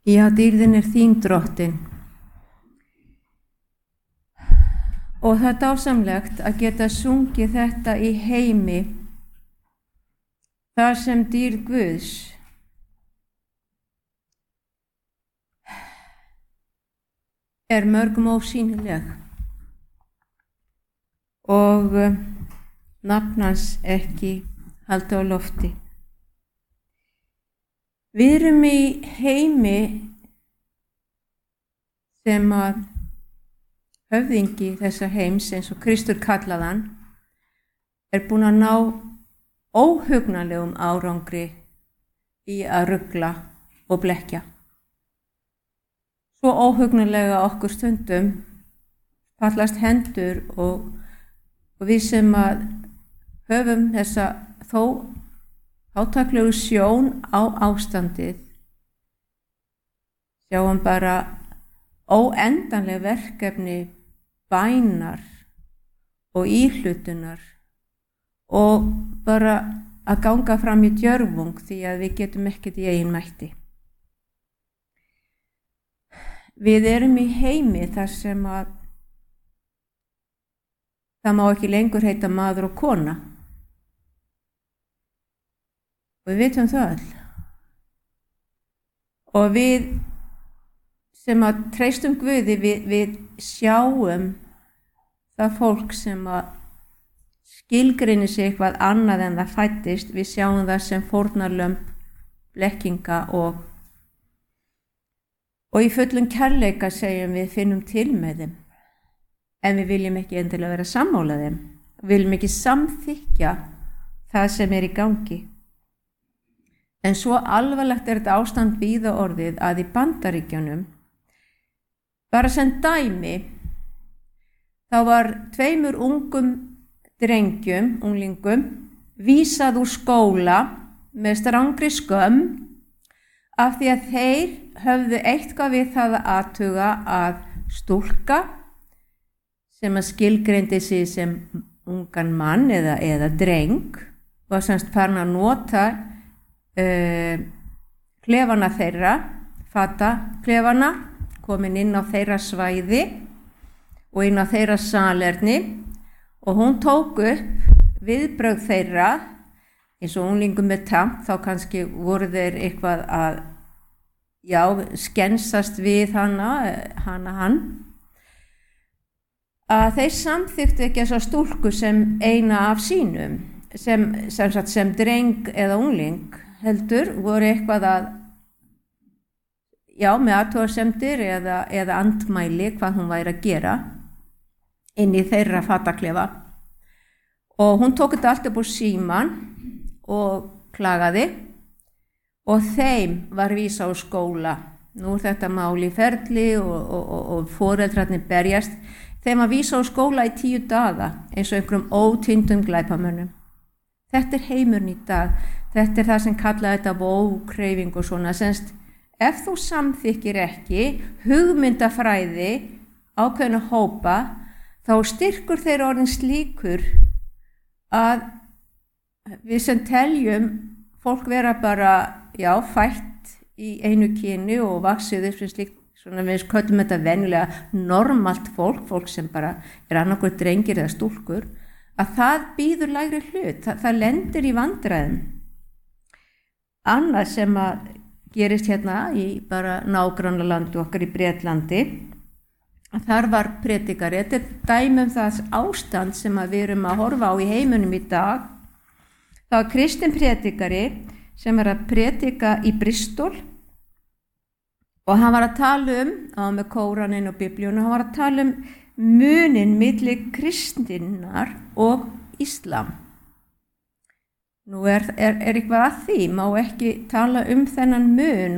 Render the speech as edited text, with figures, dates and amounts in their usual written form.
Já, dýrðin þín drottin. Og það dásamlegt að geta sungið þetta í heimi, þar sem dýrð Guðs mörgum ósýnileg og nafn hans ekki halda á lofti. Við erum í heimi sem að höfðingi þessa heims, eins og Kristur kallaðan, búinn að ná óhugnanlegum árangri í að rugla og blekkja. Svo óhugnanlega okkur stundum fallast hendur og við sem að höfum þessa þó átaklegu sjón á ástandið, sjáum bara óendanleg verkefni bænar og íhlutunar og bara að ganga fram í djörfung því að við getum ekkert í eigin mætti. Við erum í heimi þar sem að það má ekki lengur heita maður og kona. Og við vitum það öll. Og við sem að treystum Guði, við sjáum það fólk sem að skilgreinir sig eitthvað annað en það fæddist, við sjáum það sem fórnarlömb, blekkinga og í fullum kærleika segjum við finnum til með þeim. En við viljum ekki endilega vera sammála þeim. Við viljum ekki samþykkja það sem í gangi. En svo alvarlegt þetta ástand víða orðið að í Bandaríkjunum, bara sem dæmi, þá var 2 ungum drengjum, unglingum, vísað úr skóla með strangri skömm af því að þeir höfðu eitthvað við það að athuga að stúlka sem að skilgreindi sig sem ungan mann eða dreng var semst farin að nota klefana þeirra, fataklefana, komin inn á þeirra svæði og inn á þeirra salerni og hún tók upp viðbrögð þeirra eins og unglingum með tamp, þá kannski voru þeir eitthvað að skensast við hann, að þeir samþykktu ekki þessa stúlku sem eina af sínum, sem dreng eða ungling, heldur voru eitthvað að, með athugasemdir eða andmæli hvað hún væri að gera inn í þeirra fataklefa. Og hún tók þetta allt upp úr síman og klagaði og þeim var vísað úr skóla. Nú þetta mál í ferli og foreldrarnir berjast. Þeim var vísað úr skóla í 10 daga eins og einhverjum ótýndum glæpamönnum. Þetta heimurinn í dag. Þetta það sem kallaði þetta vókreyfing og svona. Senst, ef þú samþykkir ekki hugmyndafræði ákveðna hópa, þá styrkur þeir orðin slíkur að við sem teljum fólk vera bara, fætt í einu kyni og vaxið upp sem slíkt, svona við köllum þetta venjulega normalt fólk sem bara annarkur drengir eða stúlkur, að það býður lægri hlut, það lendir í vandræðum. Annað sem að gerist hérna í bara nágrannalandi okkar í Bretlandi, að þar var predikari, þetta dæmi það ástand sem að við erum að horfa á í heiminum í dag. Það var kristinn predikari sem var að predika í Bristol og hann var að tala með Kóraninn og Biblíuna, hann var að tala munin milli kristinnar og Íslam. Nú eitthvað að því, má ekki tala þennan mun